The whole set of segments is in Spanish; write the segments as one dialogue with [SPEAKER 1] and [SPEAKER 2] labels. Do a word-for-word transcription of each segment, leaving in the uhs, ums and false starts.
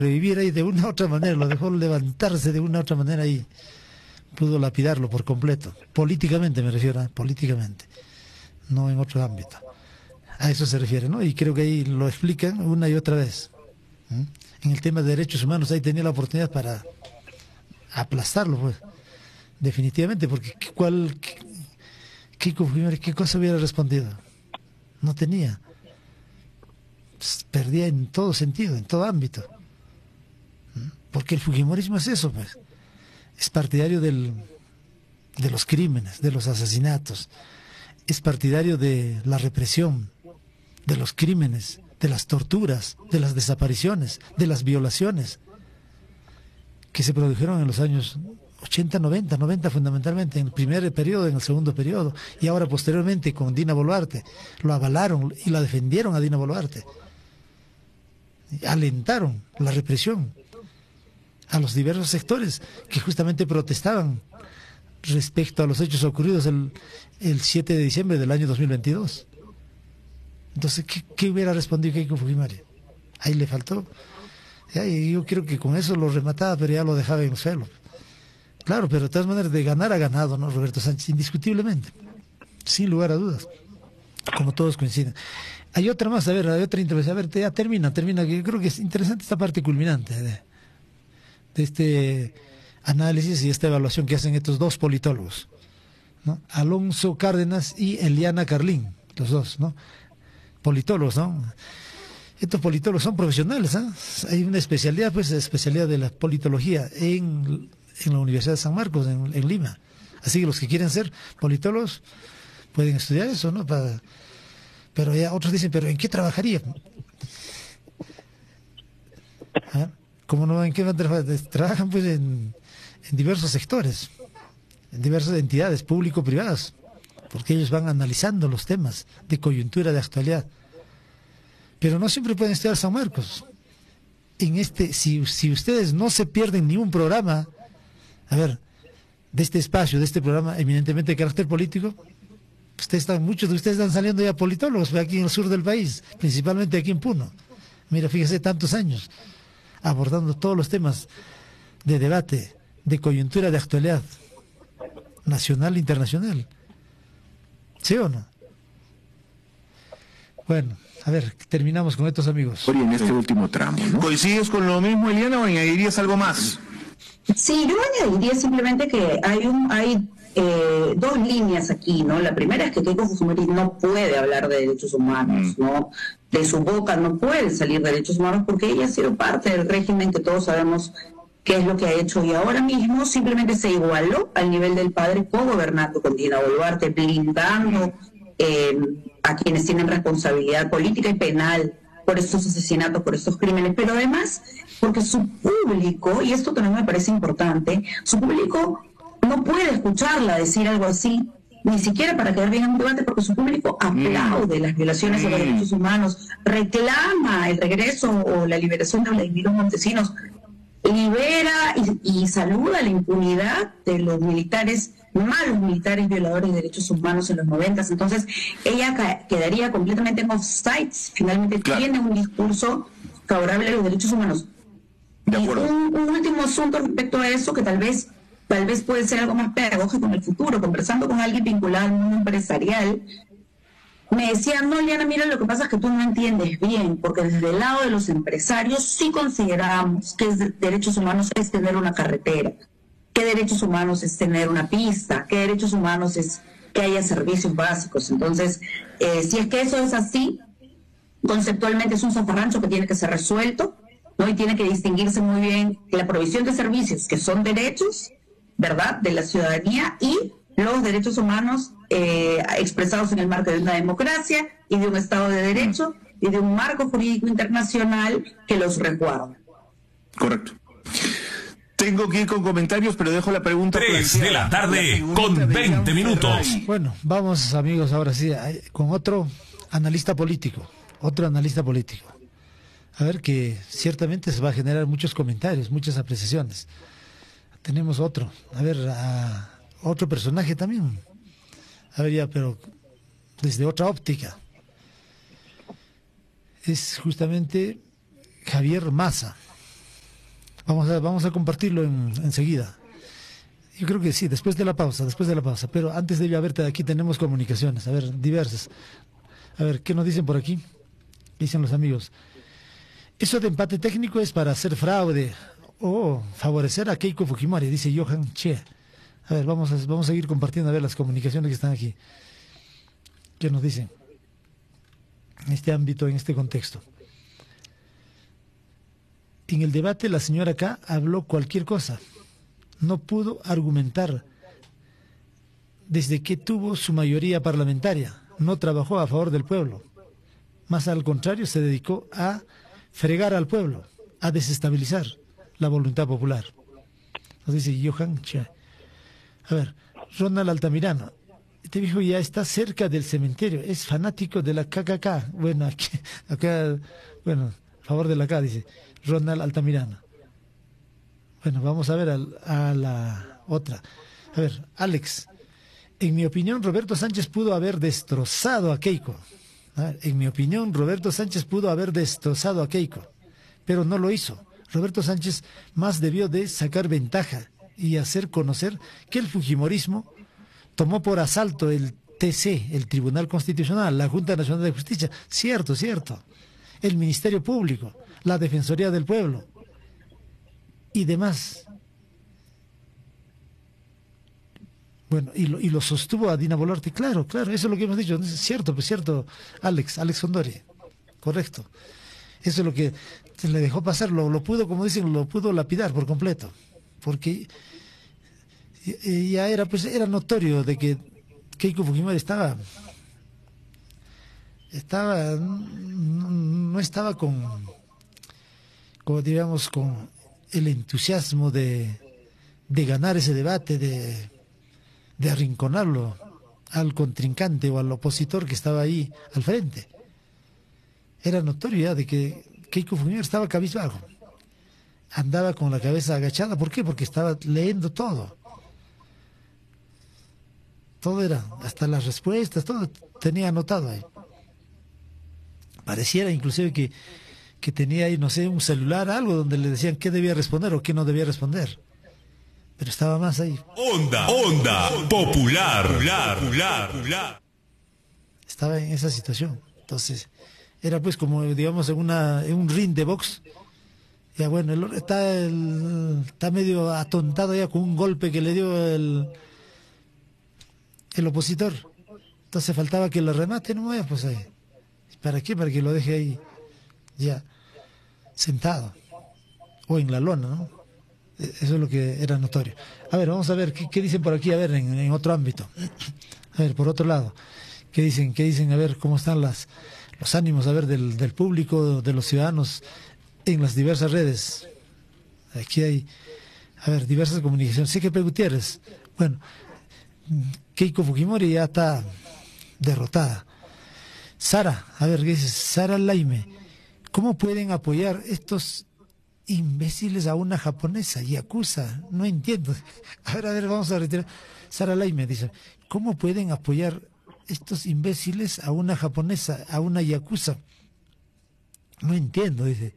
[SPEAKER 1] revivir ahí de una u otra manera, lo dejó levantarse de una u otra manera y pudo lapidarlo por completo. Políticamente me refiero, ¿eh? Políticamente, no en otro ámbito. A eso se refiere, ¿no? Y creo que ahí lo explican una y otra vez. ¿Mm? En el tema de derechos humanos ahí tenía la oportunidad para aplastarlo, pues, definitivamente, porque ¿cuál, qué, qué, qué cosa hubiera respondido? No tenía. Pues, perdía en todo sentido, en todo ámbito. ¿Mm? Porque el fujimorismo es eso, pues. Es partidario del, de los crímenes, de los asesinatos. Es partidario de la represión, de los crímenes, de las torturas, de las desapariciones, de las violaciones que se produjeron en los años ochenta, noventa, noventa fundamentalmente, en el primer periodo, en el segundo periodo, y ahora posteriormente con Dina Boluarte. Lo avalaron y la defendieron a Dina Boluarte. Alentaron la represión a los diversos sectores que justamente protestaban respecto a los hechos ocurridos el, el siete de diciembre del año dos mil veintidós. Entonces, ¿qué, qué hubiera respondido Keiko Fujimori? Ahí le faltó. Ya, y yo creo que con eso lo remataba, pero ya lo dejaba en el suelo. Claro, pero de todas maneras, de ganar ha ganado, ¿no? Roberto Sánchez, indiscutiblemente, sin lugar a dudas, como todos coinciden. Hay otra más, a ver, hay otra intervención. A ver, ya termina, termina, que yo creo que es interesante esta parte culminante de, de este análisis y esta evaluación que hacen estos dos politólogos, ¿no? Alonso Cárdenas y Eliana Carlín, los dos, ¿no? Politólogos, ¿no? Estos politólogos son profesionales, ¿eh? Hay una especialidad, pues, especialidad de la politología en, en la Universidad de San Marcos, en, en Lima. Así que los que quieren ser politólogos pueden estudiar eso, ¿no? Para, pero ya otros dicen, ¿pero en qué trabajaría? ¿Ah? ¿Cómo no? ¿En qué van a trabajar? Trabajan, pues, en, en diversos sectores, en diversas entidades público-privadas, porque ellos van analizando los temas de coyuntura, de actualidad. Pero no siempre pueden estudiar San Marcos. En este, si, si ustedes no se pierden ni un programa, a ver, de este espacio, de este programa eminentemente de carácter político, ustedes están, muchos de ustedes están saliendo ya politólogos aquí en el sur del país, principalmente aquí en Puno. Mira, fíjese, tantos años abordando todos los temas de debate, de coyuntura, de actualidad, nacional e internacional. ¿Sí o no? Bueno, a ver, terminamos con estos amigos.
[SPEAKER 2] Oye, en este último tramo, ¿no?
[SPEAKER 3] ¿Coincides con lo mismo, Eliana, o añadirías algo más?
[SPEAKER 4] Sí, yo añadiría simplemente que hay un hay eh, dos líneas aquí, ¿no? La primera es que Keiko Fujimori no puede hablar de derechos humanos, ¿no? De su boca no pueden salir derechos humanos porque ella ha sido parte del régimen que todos sabemos qué es lo que ha hecho, y ahora mismo simplemente se igualó al nivel del padre co-gobernando con Dina Boluarte, blindando eh, a quienes tienen responsabilidad política y penal por estos asesinatos, por estos crímenes, pero además porque su público, y esto también me parece importante, su público no puede escucharla decir algo así, ni siquiera para quedar bien en un debate, porque su público aplaude las violaciones a los derechos humanos, reclama el regreso o la liberación de Vladimiro Montesinos, libera y, y saluda la impunidad de los militares, malos militares violadores de derechos humanos en los noventas. Entonces ella ca quedaría completamente en offsides. Finalmente, claro, tiene un discurso favorable a los derechos humanos. Y un, un último asunto respecto a eso, que tal vez tal vez puede ser algo más pedagógico en el futuro, conversando con alguien vinculado al mundo empresarial, me decía, no, Liana, mira, lo que pasa es que tú no entiendes bien, porque desde el lado de los empresarios sí consideramos que es de derechos humanos es tener una carretera, que derechos humanos es tener una pista, que derechos humanos es que haya servicios básicos. Entonces, eh, si es que eso es así, conceptualmente es un zafarrancho que tiene que ser resuelto, ¿no? Y tiene que distinguirse muy bien la provisión de servicios, que son derechos, ¿verdad?, de la ciudadanía, y los derechos humanos eh, expresados en el marco de una democracia y de un Estado de Derecho y de un marco jurídico internacional que los resguarda.
[SPEAKER 3] Correcto. Tengo que ir con comentarios, pero dejo la pregunta.
[SPEAKER 5] Tres de la tarde con veinte minutos.
[SPEAKER 1] Bueno, vamos, amigos, ahora sí, con otro analista político, otro analista político. A ver, que ciertamente se va a generar muchos comentarios, muchas apreciaciones. Tenemos otro, a ver, a otro personaje también. A ver, ya, pero desde otra óptica. Es justamente Javier Massa. Vamos a, vamos a compartirlo en, enseguida. Yo creo que sí, después de la pausa, después de la pausa. Pero antes de ello, a ver, aquí tenemos comunicaciones, a ver, diversas. A ver, ¿qué nos dicen por aquí? ¿Qué dicen los amigos? Eso de empate técnico es para hacer fraude o favorecer a Keiko Fujimori, dice Johan Che. A ver, vamos a, vamos a seguir compartiendo a ver las comunicaciones que están aquí. ¿Qué nos dicen? En este ámbito, en este contexto. En el debate la señora K habló cualquier cosa. No pudo argumentar desde que tuvo su mayoría parlamentaria. No trabajó a favor del pueblo. Más al contrario, se dedicó a fregar al pueblo, a desestabilizar la voluntad popular. Nos dice Johan Che. A ver, Ronald Altamirano. Este viejo ya está cerca del cementerio. Es fanático de la K K K. Bueno, aquí, acá, bueno, a favor de la K, dice Ronald Altamirano. Bueno, vamos a ver a, a la otra. A ver, Alex. En mi opinión, Roberto Sánchez pudo haber destrozado a Keiko. ¿Ah? En mi opinión, Roberto Sánchez pudo haber destrozado a Keiko, pero no lo hizo. Roberto Sánchez más debió de sacar ventaja y hacer conocer que el fujimorismo tomó por asalto el T C, el Tribunal Constitucional, la Junta Nacional de Justicia. Cierto, cierto. El Ministerio Público, la Defensoría del Pueblo y demás. Bueno, y lo, y lo sostuvo a Dina Boluarte. Claro, claro, eso es lo que hemos dicho. Es cierto, pues cierto, Alex, Alex Sondori. Correcto. Eso es lo que se le dejó pasar. Lo, lo pudo, como dicen, lo pudo lapidar por completo. Porque ya era, pues, era notorio de que Keiko Fujimori estaba, estaba, no estaba con, como digamos, con el entusiasmo de, de ganar ese debate, de de arrinconarlo al contrincante o al opositor que estaba ahí al frente. Era notorio ya de que Keiko Fujimori estaba cabizbajo. Andaba con la cabeza agachada. ¿Por qué? Porque estaba leyendo todo. Todo era, hasta las respuestas, todo tenía anotado ahí. Pareciera inclusive que, que tenía ahí, no sé, un celular, algo donde le decían qué debía responder o qué no debía responder. Pero estaba más ahí.
[SPEAKER 5] Onda, onda, popular, popular, popular.
[SPEAKER 1] Estaba en esa situación. Entonces, era pues como, digamos, en, una, en un ring de box. Ya bueno, el, está, el, está medio atontado ya con un golpe que le dio el, el opositor. Entonces faltaba que lo remate, no vaya, pues ahí. ¿Para qué? Para que lo deje ahí ya sentado. O en la lona, ¿no? Eso es lo que era notorio. A ver, vamos a ver, ¿qué, qué dicen por aquí? A ver, en, en otro ámbito. A ver, por otro lado, ¿qué dicen? ¿Qué dicen? A ver, ¿cómo están las, los ánimos, a ver, del, del público, de los ciudadanos en las diversas redes? Aquí hay, a ver, diversas comunicaciones. Sé que P. Gutiérrez, bueno, Keiko Fujimori ya está derrotada. Sara, a ver, ¿qué dice? Sara Laime, ¿cómo pueden apoyar estos imbéciles a una japonesa, yakuza? No entiendo. A ver, a ver, vamos a retirar. Sara Laime dice, ¿cómo pueden apoyar estos imbéciles a una japonesa, a una yakuza? No entiendo, dice.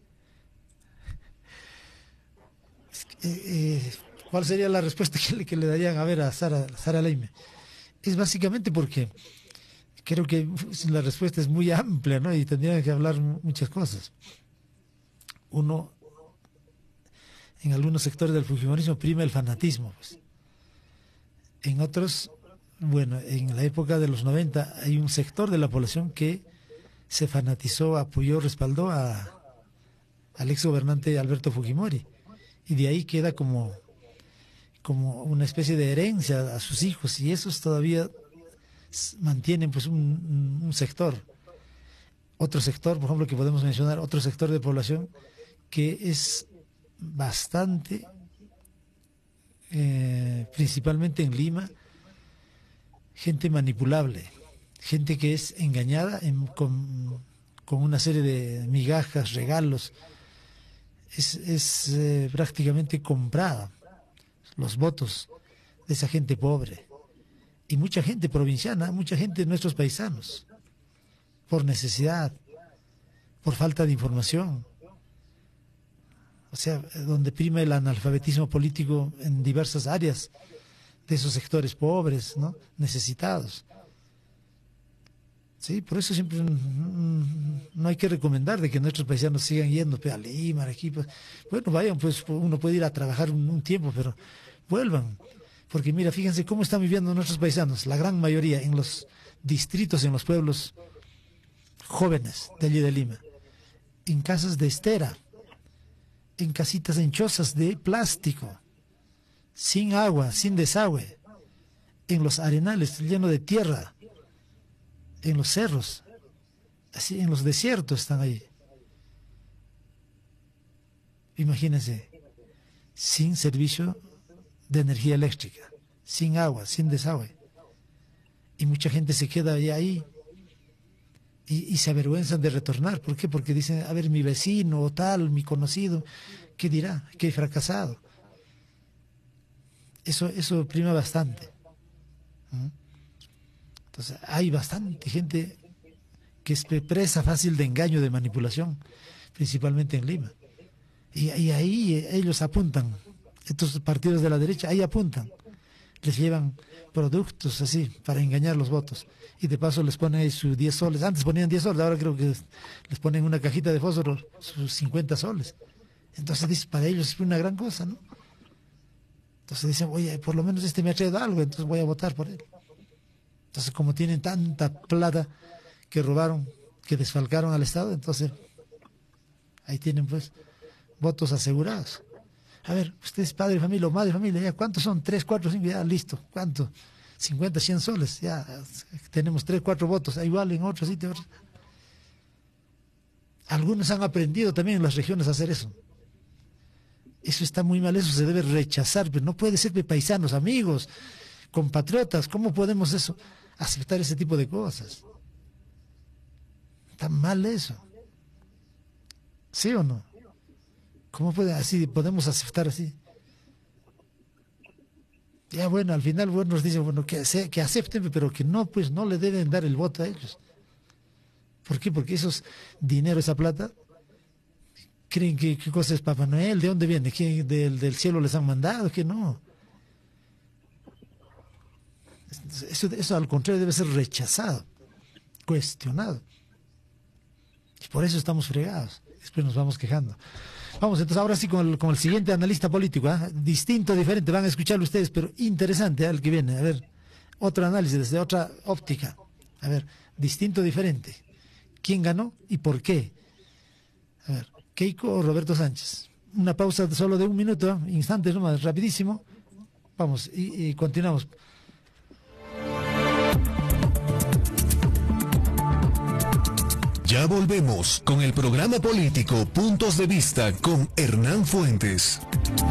[SPEAKER 1] Eh, eh, ¿Cuál sería la respuesta que le, que le darían a ver a Sara, Sara Laime? Es básicamente porque creo que la respuesta es muy amplia, ¿no? Y tendrían que hablar muchas cosas. Uno, en algunos sectores del fujimorismo prima el fanatismo, pues. En otros, bueno, en la época de los noventa hay un sector de la población que se fanatizó, apoyó, respaldó a, al ex gobernante Alberto Fujimori, y de ahí queda como, como una especie de herencia a sus hijos, y esos todavía mantienen pues un, un sector. Otro sector, por ejemplo, que podemos mencionar, otro sector de población que es bastante, eh, principalmente en Lima, gente manipulable, gente que es engañada en, con, con una serie de migajas, regalos, es, es eh, prácticamente comprada, los votos de esa gente pobre, y mucha gente provinciana, mucha gente de nuestros paisanos, por necesidad, por falta de información. o sea, donde prima el analfabetismo político en diversas áreas de esos sectores pobres, ¿no? Necesitados. Sí, por eso siempre no hay que recomendar de que nuestros paisanos sigan yendo a Lima, Arequipa. Bueno, vayan, pues uno puede ir a trabajar un, un tiempo, pero vuelvan. Porque mira, fíjense cómo están viviendo nuestros paisanos, la gran mayoría en los distritos, en los pueblos jóvenes de allí de Lima, en casas de estera, en casitas, en chozas de plástico, sin agua, sin desagüe, en los arenales llenos de tierra, en los cerros, así en los desiertos están ahí. Imagínense, sin servicio de energía eléctrica, sin agua, sin desagüe. Y mucha gente se queda ahí y, y se avergüenzan de retornar. ¿Por qué? Porque dicen, a ver, mi vecino o tal, mi conocido, ¿qué dirá? Que he fracasado. Eso, eso prima bastante. ¿Mm? Entonces, hay bastante gente que es presa fácil de engaño, de manipulación, principalmente en Lima. Y, y ahí ellos apuntan, estos partidos de la derecha, ahí apuntan. Les llevan productos así para engañar los votos. Y de paso les ponen ahí sus diez soles. Antes ponían diez soles, ahora creo que les ponen una cajita de fósforo, sus cincuenta soles. Entonces, dice, para ellos es una gran cosa, ¿no? Entonces dicen, oye, por lo menos este me ha traído algo, entonces voy a votar por él. Entonces, como tienen tanta plata que robaron, que desfalcaron al Estado, entonces ahí tienen pues votos asegurados. A ver, usted es padre de familia o madre de familia, ya, ¿cuántos son? Tres, cuatro, cinco, ya, listo. ¿Cuánto? cincuenta, cien soles, ya, tenemos tres, cuatro votos, igual en otros sitios. Algunos han aprendido también en las regiones a hacer eso. Eso está muy mal, eso se debe rechazar, pero no puede ser de paisanos, amigos, compatriotas, ¿cómo podemos eso? Aceptar ese tipo de cosas. Está mal eso. ¿Sí o no? ¿Cómo puede, así podemos aceptar así? Ya bueno, al final bueno, nos dicen bueno que, que acepten, pero que no, pues no le deben dar el voto a ellos. ¿Por qué? Porque esos dinero, esa plata, creen que qué cosa es Papá Noel, ¿de dónde viene? ¿Qué, del, del cielo les han mandado? Que no. Eso, eso al contrario debe ser rechazado, cuestionado. Y por eso estamos fregados. Después nos vamos quejando. Vamos, entonces ahora sí con el, con el siguiente analista político, ¿eh? Distinto, diferente, van a escucharlo ustedes, pero interesante, ¿eh? El que viene. A ver, otro análisis desde otra óptica. A ver, distinto, diferente. ¿Quién ganó y por qué? A ver, Keiko o Roberto Sánchez. Una pausa solo de un minuto, ¿eh? Instantes nomás, rapidísimo. Vamos, y, y continuamos.
[SPEAKER 5] Ya volvemos con el programa político Puntos de Vista con Hernán Fuentes.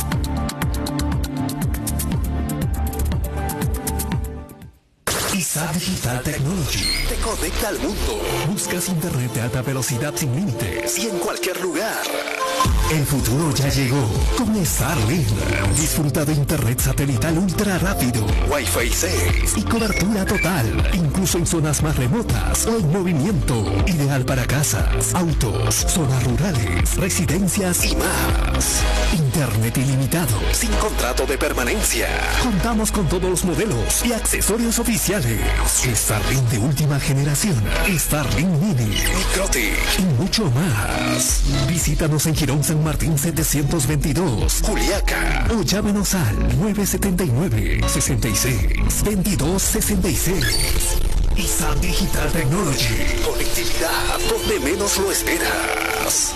[SPEAKER 5] I S A Digital Technology te conecta al mundo. Buscas internet de alta velocidad sin límites y en cualquier lugar. El futuro ya llegó con Starlink. Disfruta de internet satelital ultra rápido, Wi-Fi seis y cobertura total, incluso en zonas más remotas o en movimiento. Ideal para casas, autos, zonas rurales, residencias y más. Internet ilimitado, sin contrato de permanencia. Contamos con todos los modelos y accesorios oficiales. Starlink de última generación, Starlink Mini, Microtik y mucho más. Visítanos en Girón San Martín setecientos veintidós, Juliaca, o llámenos al nueve siete nueve, seis seis, veintidós sesenta y seis. I S A Digital Technology, conectividad donde menos lo esperas.